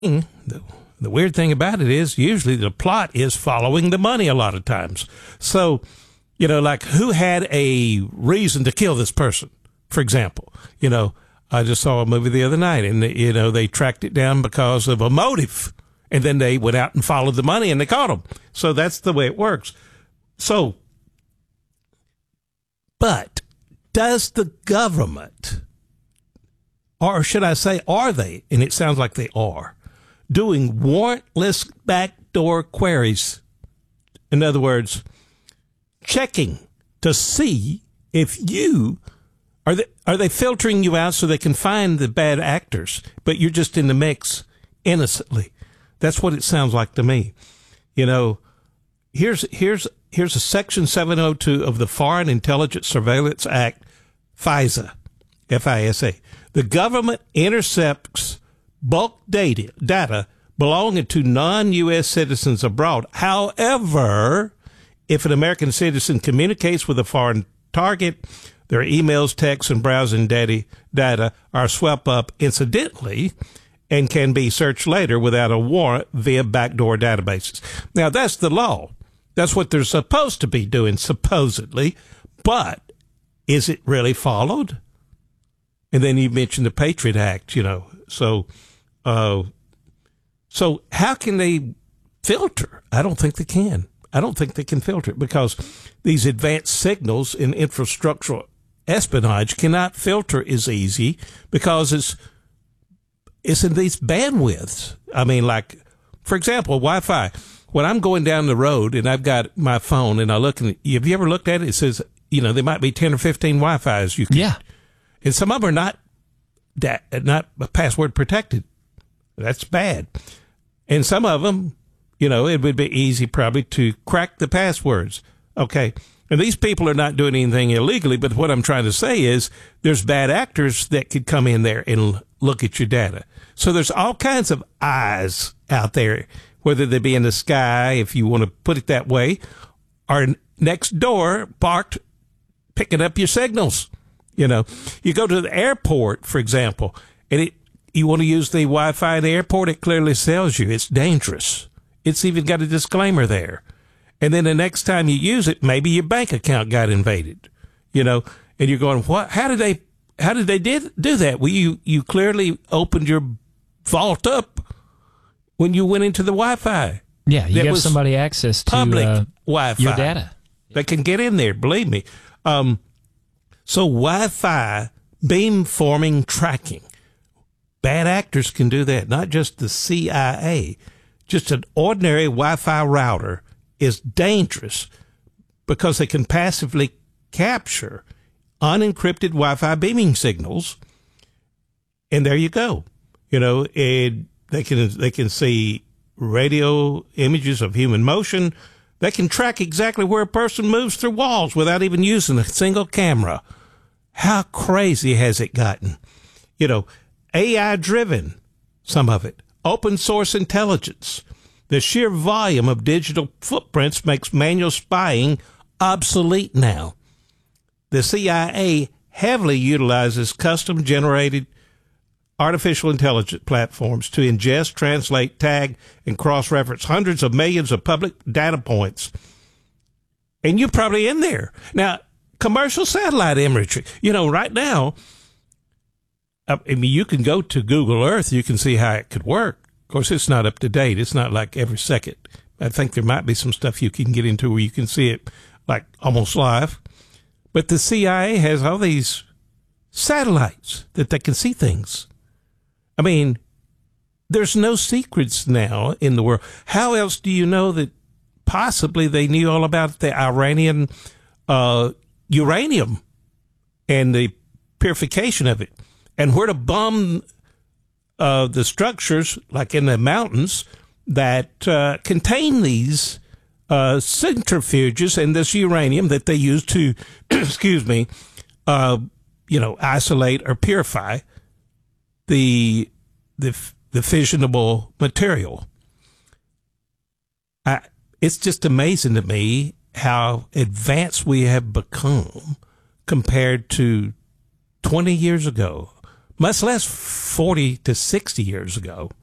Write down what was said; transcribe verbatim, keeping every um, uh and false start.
The, the weird thing about it is usually the plot is following the money a lot of times. So, you know, like who had a reason to kill this person, for example? You know, I just saw a movie the other night and, you know, they tracked it down because of a motive. And then they went out and followed the money and they caught him. So that's the way it works. So, but does the government, or should I say, are they, and it sounds like they are, doing warrantless backdoor queries? In other words, checking to see if you, are they, are they filtering you out so they can find the bad actors, but you're just in the mix innocently? That's what it sounds like to me. You know, here's, here's, here's a Section seven oh two of the Foreign Intelligence Surveillance Act, FISA, F I S A. The government intercepts bulk data, data belonging to non-U S citizens abroad. However, if an American citizen communicates with a foreign target, their emails, texts, and browsing data, data are swept up incidentally and can be searched later without a warrant via backdoor databases. Now, that's the law. That's what they're supposed to be doing, supposedly. But is it really followed? And then you mentioned the Patriot Act, you know. So, uh, so how can they filter? I don't think they can. I don't think they can filter it because these advanced signals in infrastructural espionage cannot filter as easy because it's it's in these bandwidths. I mean, like, for example, Wi-Fi. When I'm going down the road and I've got my phone and I look, and have you ever looked at it? It says, you know, there might be ten or fifteen Wi-Fis you can. Yeah. And some of them are not that, not password protected. That's bad. And some of them, you know, it would be easy probably to crack the passwords. Okay. And these people are not doing anything illegally, but what I'm trying to say is there's bad actors that could come in there and look at your data. So there's all kinds of eyes out there, whether they be in the sky, if you want to put it that way, or next door parked picking up your signals. You know, you go to the airport, for example, and it, you want to use the Wi-Fi in the airport, it clearly tells you it's dangerous. It's even got a disclaimer there. And then the next time you use it, maybe your bank account got invaded, you know, and you're going, what, how did they, how did they did, do that? Well, you, you clearly opened your vault up when you went into the Wi-Fi. Yeah. You give somebody access to public uh, Wi-Fi. Your data. They can get in there. Believe me. Um, so Wi-Fi beamforming tracking, bad actors can do that. Not just the C I A, just an ordinary Wi-Fi router is dangerous because they can passively capture unencrypted Wi-Fi beaming signals. And there you go. You know, it, they can, they can see radio images of human motion. They can track exactly where a person moves through walls without even using a single camera. How crazy has it gotten? You know, A I driven, some of it, open source intelligence. The sheer volume of digital footprints makes manual spying obsolete now. The C I A heavily utilizes custom-generated artificial intelligence platforms to ingest, translate, tag, and cross-reference hundreds of millions of public data points. And you're probably in there. Now, commercial satellite imagery, you know, right now, I mean, you can go to Google Earth, you can see how it could work. Of course, it's not up to date. It's not like every second. I think there might be some stuff you can get into where you can see it like almost live. But the C I A has all these satellites that they can see things. I mean, there's no secrets now in the world. How else do you know that possibly they knew all about the Iranian uh, uranium and the purification of it and where to bomb uh, the structures, like in the mountains, that uh, contain these uh, centrifuges and this uranium that they use to, excuse me, uh, you know, isolate or purify the the the fissionable material. I, it's just amazing to me how advanced we have become compared to twenty years ago, much less forty to sixty years ago.